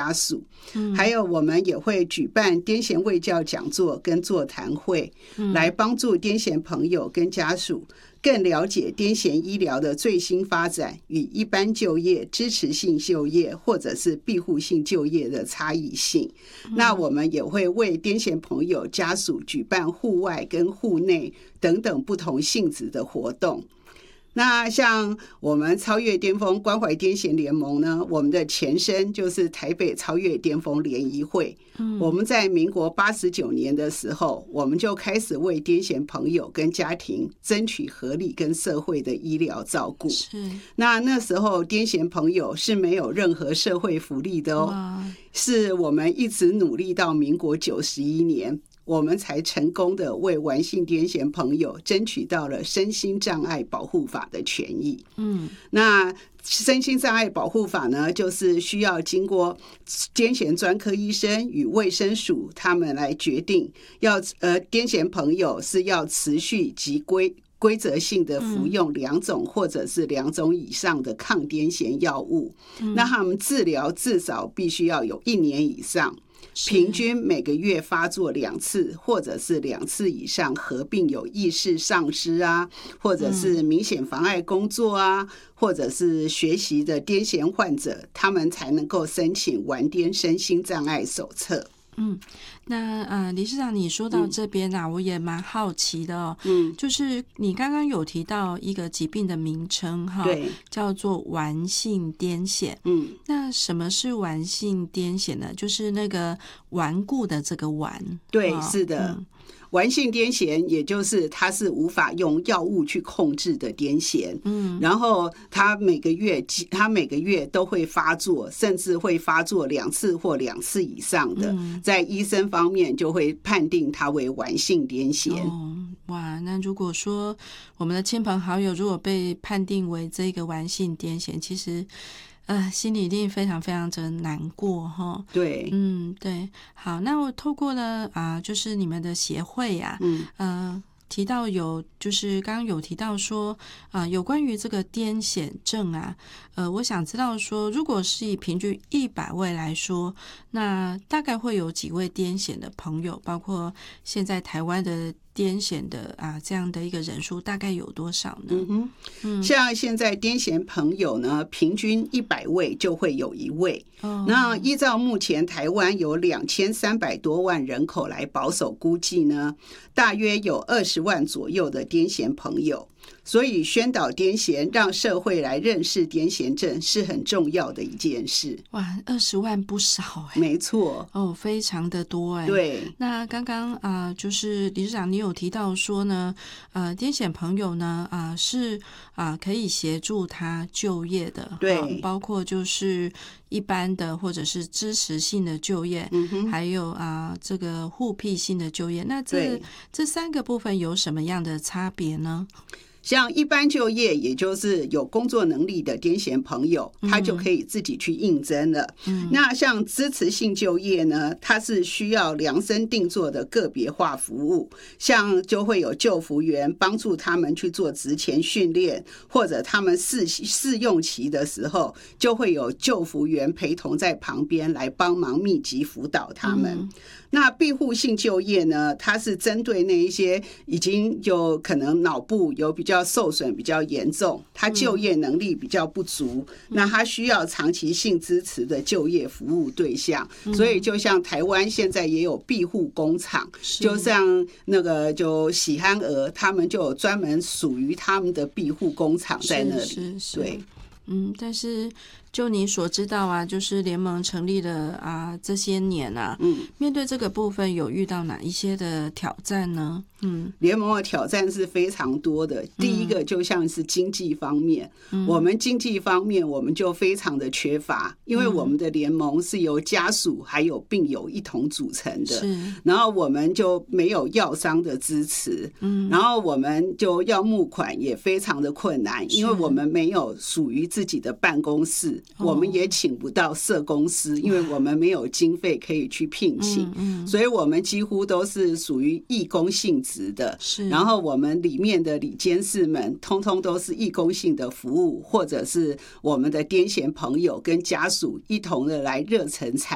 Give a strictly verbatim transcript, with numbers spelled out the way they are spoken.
家属，嗯、还有我们也会举办癫痫卫教讲座跟座谈会，嗯、来帮助癫痫朋友跟家属更了解癫痫医疗的最新发展与一般就业、支持性就业或者是庇护性就业的差异性。嗯、那我们也会为癫痫朋友家属举办户外跟户内等等不同性质的活动。那像我们超越巅峰关怀癫痫联盟呢，我们的前身就是台北超越巅峰联谊会。嗯、我们在民国八十九年的时候，我们就开始为癫痫朋友跟家庭争取合理跟社会的医疗照顾。是，那那时候癫痫朋友是没有任何社会福利的哦，是我们一直努力到民国九十一年。我们才成功的为完性癫痫朋友争取到了身心障碍保护法的权益。嗯，那身心障碍保护法呢，就是需要经过癫痫专科医生与卫生署他们来决定要，呃，癫痫朋友是要持续及规规则性的服用两种或者是两种以上的抗癫痫药物。嗯、那他们治疗至少必须要有一年以上。平均每个月发作两次，或者是两次以上合并有意识丧失啊，或者是明显妨碍工作啊，嗯、或者是学习的癫痫患者，他们才能够申请完癫身心障碍手册。 嗯，那呃，理事长，你说到这边啊，嗯、我也蛮好奇的哦。嗯，就是你刚刚有提到一个疾病的名称哈，对，叫做顽性癫痫。嗯，那什么是顽性癫痫呢？就是那个顽固的这个顽。 对，哦、是的。嗯，顽性癫痫也就是它是无法用药物去控制的癫痫，嗯，然后它每个月它每个月都会发作，甚至会发作两次或两次以上的，嗯、在医生方面就会判定它为顽性癫痫。 哦，哇，那如果说我们的亲朋好友如果被判定为这个顽性癫痫，其实呃，心里一定非常非常的难过哈。 对， 嗯，对，好，那我透过了啊、呃，就是你们的协会啊，嗯，呃，提到有，就是刚刚有提到说啊、呃，有关于这个癫痫症啊，呃，我想知道说，如果是以平均一百位来说，那大概会有几位癫痫的朋友，包括现在台湾的癫痫的啊这样的一个人数大概有多少呢？ 嗯哼，嗯，像现在癫痫朋友呢，平均一百位就会有一位。哦，那依照目前台湾有两千三百多万人口来保守估计呢，大约有二十万左右的癫痫朋友。所以宣导癫痫，让社会来认识癫痫症是很重要的一件事。 哇，二十万不少哎， 没错， 哦，非常的多哎。 对， 那刚刚啊、呃，就是理事长，你有提到说呢，呃，癫痫朋友呢，啊、呃，是啊、呃，可以协助他就业的， 对、 呃，包括就是一般的或者是支持性的就业，嗯、还有啊、呃，这个互庇性的就业。那这这三个部分有什么样的差别呢？ 像一般就业，也就是有工作能力的癫痫朋友，他就可以自己去应征了。嗯、那像支持性就业呢，它是需要量身定做的个别化服务，像就会有就服员帮助他们去做职前训练，或者他们试试用期的时候，就会有就服员陪同在旁边来帮忙密集辅导他们。嗯，那庇护性就业呢，它是针对那一些已经有可能脑部有比较受损比较严重，他就业能力比较不足，嗯、那他需要长期性支持的就业服务对象。嗯、所以就像台湾现在也有庇护工厂，就像那个就喜憨儿，他们就有专门属于他们的庇护工厂在那里。 是是是， 对， 嗯，但是就你所知道啊，就是联盟成立了啊这些年啊，嗯，面对这个部分有遇到哪一些的挑战呢？嗯， 联盟的挑战是非常多的。第一个就像是经济方面，嗯、我们经济方面我们就非常的缺乏，因为我们的联盟是由家属还有病友一同组成的，是，然后我们就没有药商的支持，嗯，然后我们就要募款也非常的困难，因为我们没有属于自己的办公室，我们也请不到社公司，因为我们没有经费可以去聘请，嗯嗯、所以我们几乎都是属于义工性质的。然后我们里面的理监事们通通都是义工性的服务，或者是我们的癫痫朋友跟家属一同的来热忱参